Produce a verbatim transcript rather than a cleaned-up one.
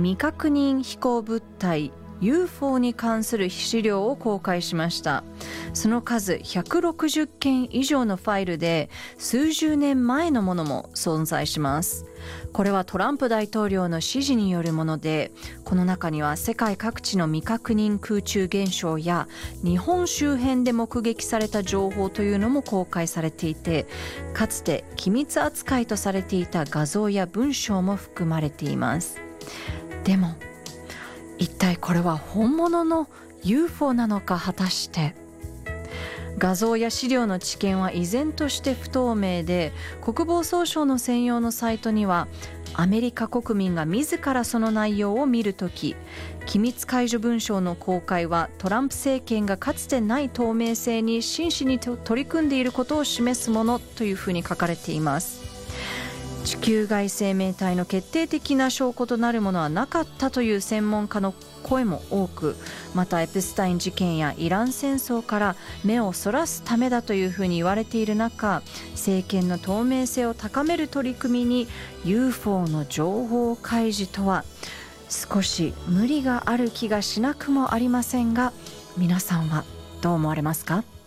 未確認飛行物体 ユーフォー に関する資料を公開しました。その数ひゃくろくじゅっけん以上のファイルで、数十年前のものも存在します。これはトランプ大統領の指示によるもので、この中には世界各地の未確認空中現象や日本周辺で目撃された情報というのも公開されていて、かつて機密扱いとされていた画像や文章も含まれています。でも一体これは本物の ユーフォー なのか。果たして画像や資料の知見は依然として不透明で、国防総省の専用のサイトにはアメリカ国民が自らその内容を見るとき、機密解除文書の公開はトランプ政権がかつてない透明性に真摯に取り組んでいることを示すものというふうに書かれています。地球外生命体の決定的な証拠となるものはなかったという専門家の声も多く、またエプスタイン事件やイラン戦争から目をそらすためだというふうに言われている中、政権の透明性を高める取り組みに ユーフォー の情報開示とは少し無理がある気がしなくもありませんが、皆さんはどう思われますか？